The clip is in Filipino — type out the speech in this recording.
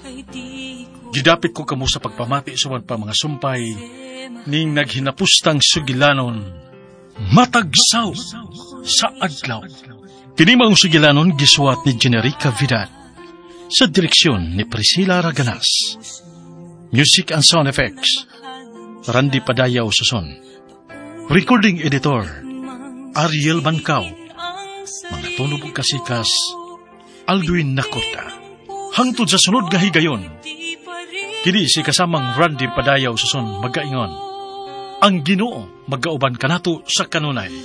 Gidapit ko kamo sa pagpamati suman pa mga sumpay ning naghinapustang sugilanon matagsaw sa adlaw. Kini maong sugilanon gisuwat ni Generica Vidal sa direksyon ni Priscilla Raganas. Music and sound effects Randy Padayaw Suson. Recording editor Ariel Bancao. Mga tunog ug kasikas Alduin Nakota. Hangtod sa sunod nga higayon, kini si kasamang Randy Padayaw Suson magaingon, ang Ginoo magauban kanato sa kanunay.